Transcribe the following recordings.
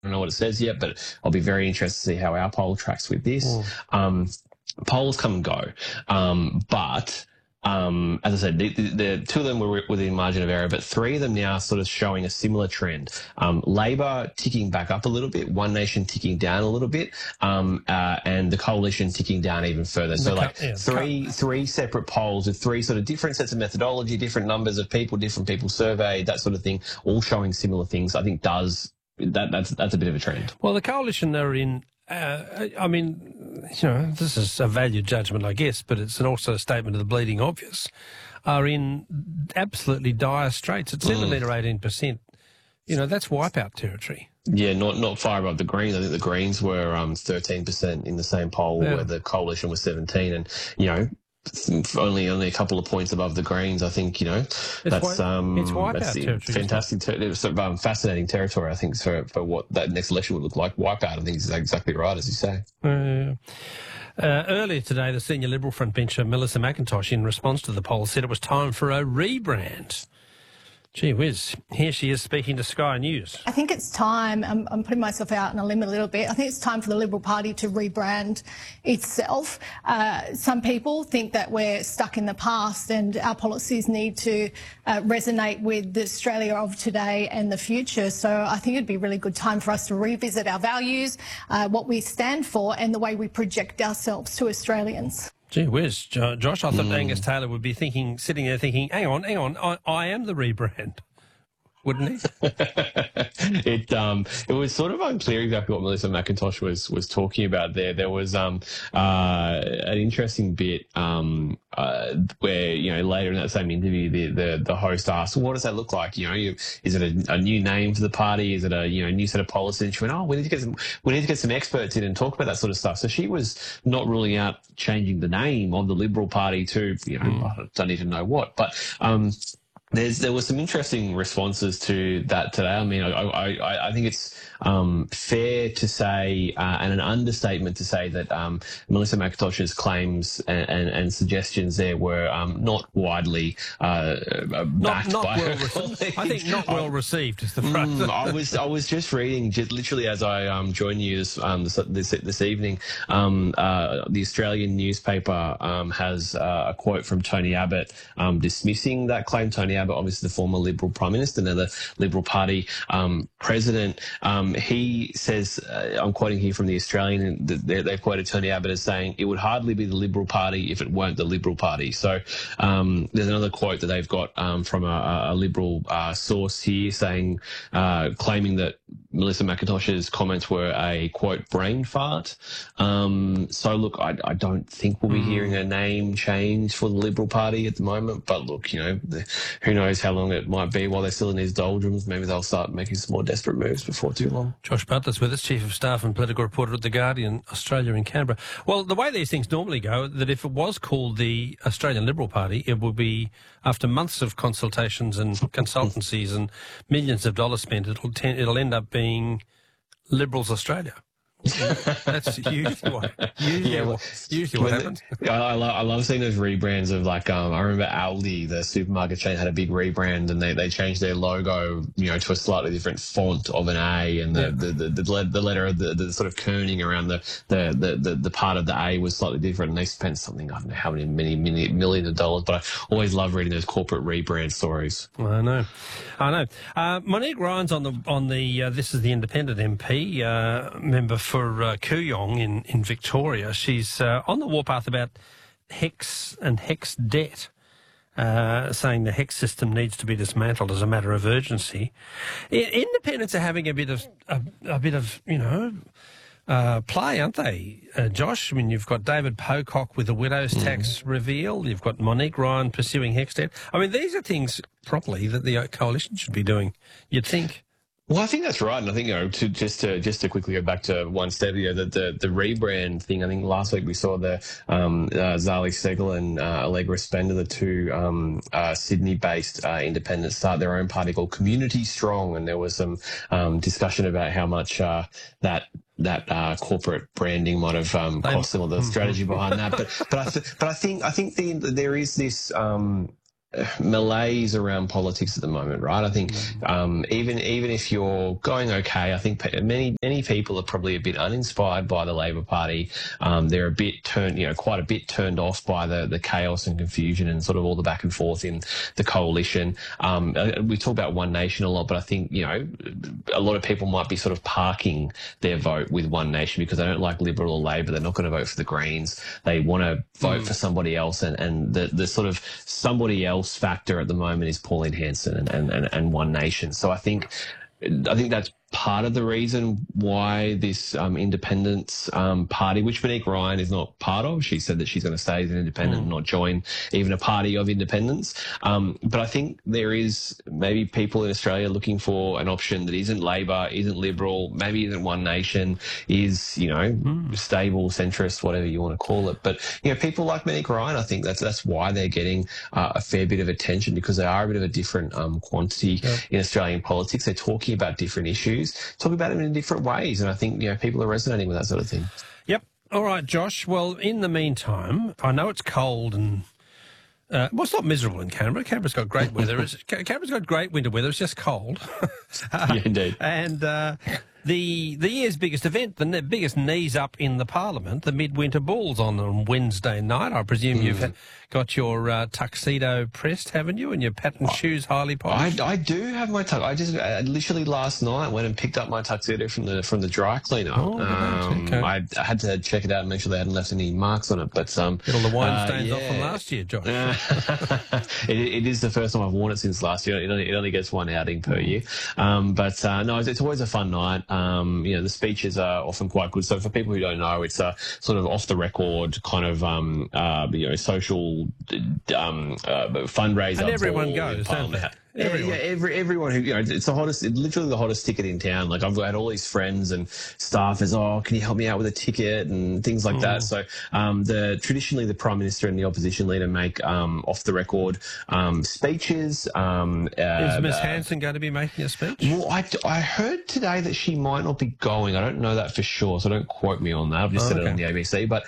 don't know what it says yet, but I'll be very interested to see how our poll tracks with this. Polls come and go, but as I said, the two of them were within margin of error, but three of them now sort of showing a similar trend. Labor ticking back up a little bit, One Nation ticking down a little bit, and the Coalition ticking down even further. So three separate polls with three sort of different sets of methodology, different numbers of people, different people surveyed, that sort of thing, all showing similar things. I think that's a bit of a trend. Well, the Coalition are in. I mean, this is a value judgment, I guess, but it's also a statement of the bleeding obvious, are in absolutely dire straits. It's 18%. That's wipeout territory. Yeah, not far above the Greens. I think the Greens were 13% in the same poll where the Coalition was 17%. And, only a couple of points above the Greens. I think that's fantastic. It's fascinating territory. I think for what that next election would look like. Wipeout, I think, is exactly right, as you say. Earlier today, the senior Liberal frontbencher Melissa McIntosh, in response to the poll, said it was time for a rebrand. Gee whiz, here she is speaking to Sky News. I think it's time, I'm putting myself out on a limb a little bit, I think it's time for the Liberal Party to rebrand itself. Some people think that we're stuck in the past and our policies need to resonate with the Australia of today and the future. So I think it'd be a really good time for us to revisit our values, what we stand for and the way we project ourselves to Australians. Gee whiz, Josh, I thought Angus Taylor would be sitting there thinking, hang on, I am the rebrand, wouldn't he? It was sort of unclear exactly what Melissa McIntosh was talking about there. There was an interesting bit where later in that same interview the host asked, well, what does that look like? Is it a new name for the party? Is it a new set of policies? And she went, we need to get some experts in and talk about that sort of stuff. So she was not ruling out changing the name of the Liberal Party to I don't even know what, but. There were some interesting responses to that today. I mean, I think it's fair to say, and an understatement to say that Melissa McIntosh's claims and suggestions there were not widely backed by well received. I think not well received is the phrase. I was just reading, literally as I joined you this evening, the Australian newspaper has a quote from Tony Abbott dismissing that claim. Tony Abbott, obviously the former Liberal Prime Minister, now the Liberal Party President, he says, I'm quoting here from the Australian, they've quoted Tony Abbott as saying, it would hardly be the Liberal Party if it weren't the Liberal Party. So there's another quote that they've got from a Liberal source here saying, claiming that Melissa McIntosh's comments were a, quote, brain fart. So, look, I don't think we'll be hearing a name change for the Liberal Party at the moment. But, look, who knows how long it might be while they're still in these doldrums. Maybe they'll start making some more desperate moves before too long. Josh Butler's with us, Chief of Staff and Political Reporter at The Guardian, Australia in Canberra. Well, the way these things normally go, that if it was called the Australian Liberal Party, it would be, after months of consultations and consultancies and millions of dollars spent, it'll end up being Liberals Australia. That's usually what happens. I love seeing those rebrands of, like, I remember Aldi, the supermarket chain, had a big rebrand and they changed their logo, to a slightly different font of an A, and the letter of the sort of kerning around the part of the A was slightly different, and they spent something, I don't know how many millions of dollars, but I always love reading those corporate rebrand stories. I know. Monique Ryan's on the this is the Independent MP member for Kooyong in Victoria. She's on the warpath about HECS and HECS debt, saying the HECS system needs to be dismantled as a matter of urgency. Independents are having a bit of play, aren't they, Josh? I mean, you've got David Pocock with the widow's tax reveal. You've got Monique Ryan pursuing HECS debt. I mean, these are things properly that the coalition should be doing, you'd think. Well, I think that's right, and I think just to quickly go back to one step, the rebrand thing. I think last week we saw the Zali Steggall and Allegra Spender, the two Sydney-based independents, start their own party called Community Strong, and there was some discussion about how much that corporate branding might have cost them, or the strategy behind that. But I think there is this. malaise around politics at the moment, right? I think even if you're going okay, I think many people are probably a bit uninspired by the Labor Party. They're a bit quite a bit turned off by the chaos and confusion and sort of all the back and forth in the coalition. We talk about One Nation a lot, but I think a lot of people might be sort of parking their vote with One Nation because they don't like Liberal or Labor. They're not going to vote for the Greens. They want to vote for somebody else, and the sort of somebody else factor at the moment is Pauline Hanson and One Nation. So I think that's part of the reason why this independence party, which Monique Ryan is not part of, she said that she's going to stay as an independent and not join even a party of independence. But I think there is maybe people in Australia looking for an option that isn't Labor, isn't Liberal, maybe isn't One Nation, is, stable, centrist, whatever you want to call it. But, people like Monique Ryan, I think that's why they're getting a fair bit of attention, because they are a bit of a different quantity in Australian politics. They're talking about different issues, talking about them in different ways, and I think people are resonating with that sort of thing. Yep. All right, Josh. Well, in the meantime, I know it's cold and it's not miserable in Canberra. Canberra's got great weather. Canberra's got great winter weather. It's just cold. Yeah, indeed. And the year's biggest event, the biggest knees up in the Parliament, the Midwinter Bulls on Wednesday night. I presume you've got your tuxedo pressed, haven't you, and your patent shoes highly polished? I do have my tux. I just literally last night went and picked up my tuxedo from the dry cleaner. Okay. I had to check it out and make sure they hadn't left any marks on it. But get all the wine stains off from last year, Josh. It is the first time I've worn it since last year. It only gets one outing per year. But no, it's always a fun night. The speeches are often quite good. So for people who don't know, it's a sort of off the record kind of social fundraiser. And everyone goes, don't they? Everyone who it's literally the hottest ticket in town. Like I've had all these friends and staffers. Can you help me out with a ticket and things like that? So traditionally the Prime Minister and the opposition leader make off the record speeches. Is Ms Hanson going to be making a speech? Well, I heard today that she might not be going. I don't know that for sure, so don't quote me on that. I've just said it on the ABC. But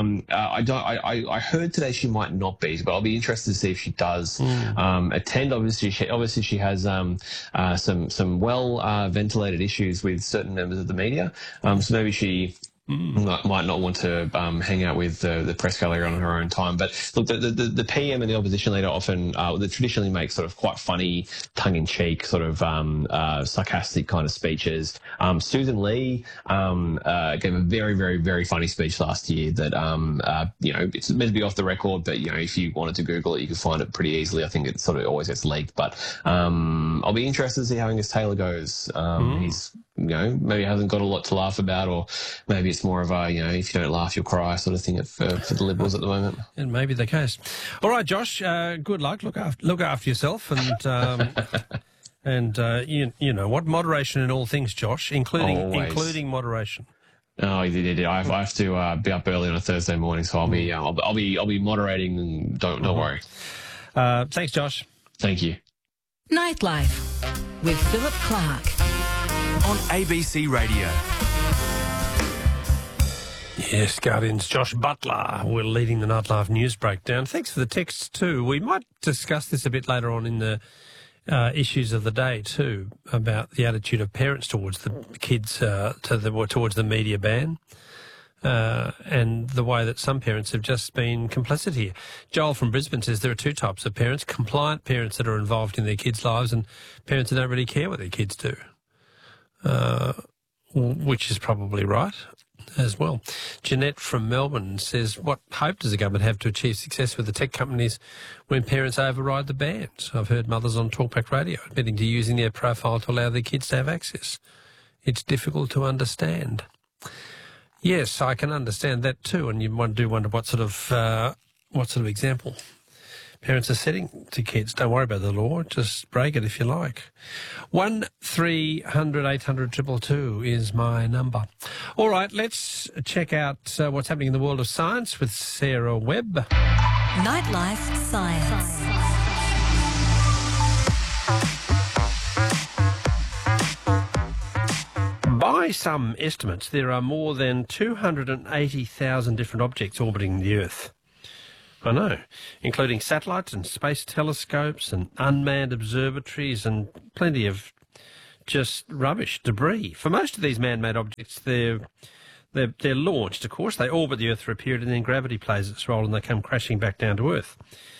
I heard today she might not be, but I'll be interested to see if she does attend. Obviously, she has some well ventilated issues with certain members of the media. So maybe she might not want to hang out with the press gallery on her own time. But look, the PM and the opposition leader often they traditionally make sort of quite funny, tongue-in-cheek, sort of sarcastic kind of speeches. Susan Lee gave a very, very, very funny speech last year that it's meant to be off the record, but if you wanted to Google it, you could find it pretty easily. I think it sort of always gets leaked. But I'll be interested to see how Angus Taylor goes. He's maybe hasn't got a lot to laugh about, or maybe it's more of a, if you don't laugh, you'll cry sort of thing for the Liberals at the moment. It may be the case. All right, Josh, good luck. Look after yourself and you know what, moderation in all things, Josh, including moderation. Oh, I have to be up early on a Thursday morning, so I'll be moderating, and don't worry. Thanks, Josh. Thank you. Nightlife with Philip Clark on ABC Radio. Yes, Guardian's Josh Butler. We're leading the Nightlife news breakdown. Thanks for the texts too. We might discuss this a bit later on in the issues of the day too, about the attitude of parents towards the kids, towards the media ban, and the way that some parents have just been complicit here. Joel from Brisbane says there are two types of parents: compliant parents that are involved in their kids' lives, and parents that don't really care what their kids do, which is probably right as well. Jeanette from Melbourne says, what hope does the government have to achieve success with the tech companies when parents override the bans? I've heard mothers on Talkback Radio admitting to using their profile to allow their kids to have access. It's difficult to understand. Yes, I can understand that too, and you do wonder what sort of example parents are setting to kids. Don't worry about the law, just break it if you like. 1300 800 222 is my number. All right, let's check out what's happening in the world of science with Sarah Webb. Nightlife Science. By some estimates, there are more than 280,000 different objects orbiting the Earth. I know, including satellites and space telescopes and unmanned observatories and plenty of just rubbish, debris. For most of these man-made objects, they're launched, of course. They orbit the Earth for a period and then gravity plays its role and they come crashing back down to Earth.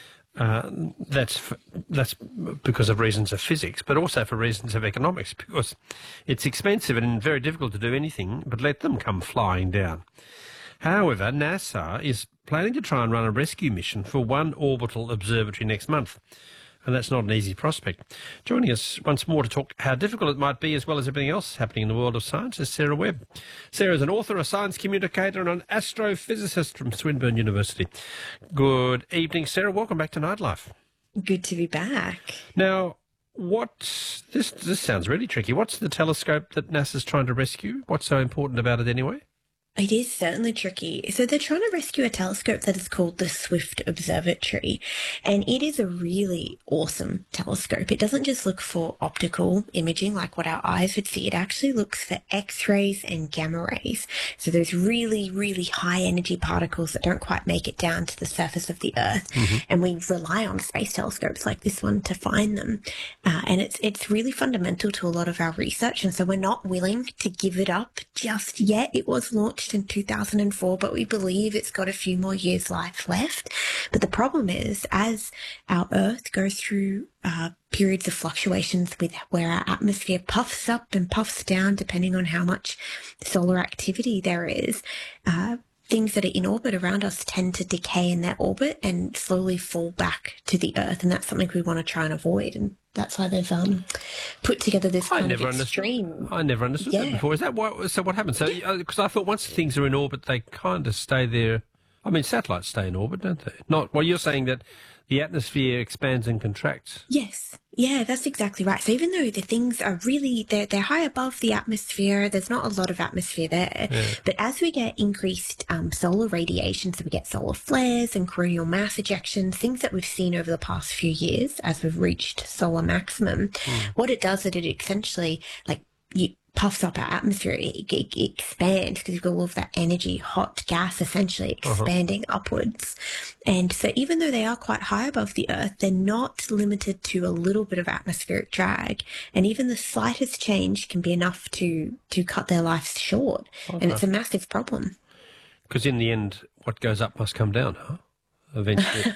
That's because of reasons of physics, but also for reasons of economics, because it's expensive and very difficult to do anything but let them come flying down. However, NASA is planning to try and run a rescue mission for one orbital observatory next month, and that's not an easy prospect. Joining us once more to talk how difficult it might be, as well as everything else happening in the world of science, is Sarah Webb. Sarah is an author, a science communicator and an astrophysicist from Swinburne University. Good evening, Sarah. Welcome back to Nightlife. Good to be back. Now, this sounds really tricky. What's the telescope that NASA's trying to rescue? What's so important about it anyway? It is certainly tricky. So they're trying to rescue a telescope that is called the Swift Observatory, and it is a really awesome telescope. It doesn't just look for optical imaging like what our eyes would see. It actually looks for X-rays and gamma rays. So those really, really high energy particles that don't quite make it down to the surface of the Earth. Mm-hmm. And we rely on space telescopes like this one to find them. And it's really fundamental to a lot of our research. And so we're not willing to give it up just yet. It was launched in 2004, but we believe it's got a few more years' life left. But the problem is, as our Earth goes through periods of fluctuations with where our atmosphere puffs up and puffs down, depending on how much solar activity there is, things that are in orbit around us tend to decay in their orbit and slowly fall back to the Earth, and that's something we want to try and avoid. And that's why they've put together this kind of extreme. I never understood that before. Is that what happens? So, because I thought once things are in orbit, they kind of stay there. I mean, satellites stay in orbit, don't they? You're saying that the atmosphere expands and contracts. Yes. Yeah, that's exactly right. So even though the things are really, they're high above the atmosphere, there's not a lot of atmosphere there. Yeah. But as we get increased solar radiation, so we get solar flares and coronal mass ejections, things that we've seen over the past few years as we've reached solar maximum, what it does is it essentially, puffs up our atmosphere, it expands because you've got all of that energy, hot gas essentially expanding upwards. And so even though they are quite high above the Earth, they're not limited to a little bit of atmospheric drag. And even the slightest change can be enough to cut their lives short. Okay. And it's a massive problem. Because in the end, what goes up must come down, huh? Eventually.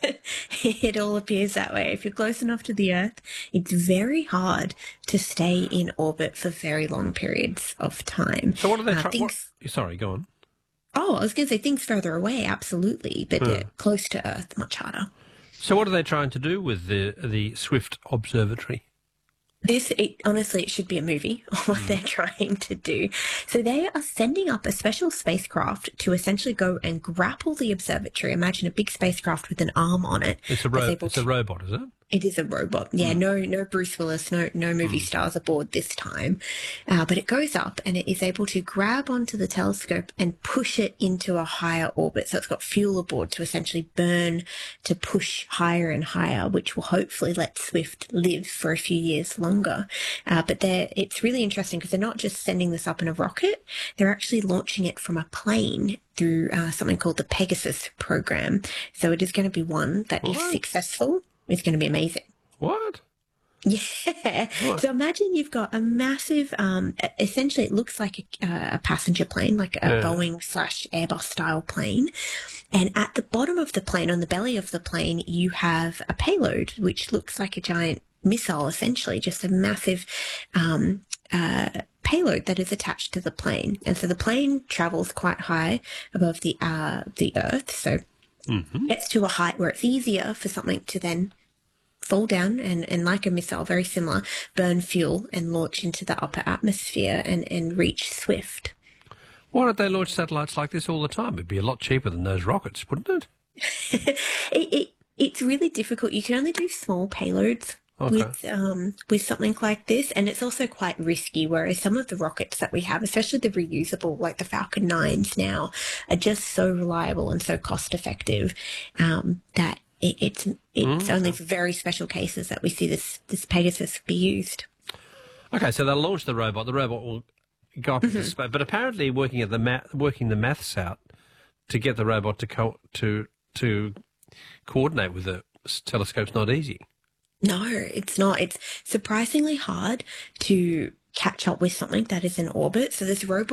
It all appears that way. If you're close enough to the Earth, it's very hard to stay in orbit for very long periods of time. So what are they trying? Sorry, go on. Oh, I was going to say things further away, absolutely, but close to Earth, much harder. So what are they trying to do with the Swift Observatory? Honestly, it should be a movie, what they're trying to do. So they are sending up a special spacecraft to essentially go and grapple the observatory. Imagine a big spacecraft with an arm on it. It's a robot, is it? It is a robot. Yeah, no Bruce Willis, no movie stars aboard this time. But it goes up and it is able to grab onto the telescope and push it into a higher orbit. So it's got fuel aboard to essentially burn to push higher and higher, which will hopefully let Swift live for a few years longer. But it's really interesting because they're not just sending this up in a rocket. They're actually launching it from a plane through something called the Pegasus program. So it is going to be one that is successful. It's going to be amazing. What? Yeah. What? So imagine you've got a massive, essentially it looks like a passenger plane, like a Boeing/Airbus style plane. And at the bottom of the plane, on the belly of the plane, you have a payload, which looks like a giant missile, essentially, just a massive payload that is attached to the plane. And so the plane travels quite high above the Earth. So gets to a height where it's easier for something to then fall down and like a missile, very similar, burn fuel and launch into the upper atmosphere and reach Swift. Why don't they launch satellites like this all the time? It'd be a lot cheaper than those rockets, wouldn't it? It's really difficult. You can only do small payloads with something like this, and it's also quite risky, whereas some of the rockets that we have, especially the reusable, like the Falcon 9s now, are just so reliable and so cost effective that it's only for very special cases that we see this Pegasus be used. Okay, so they'll launch the robot. The robot will go up into space, but apparently working the maths out to get the robot to coordinate with a telescope's not easy. No, it's not. It's surprisingly hard to catch up with something that is in orbit. So this robot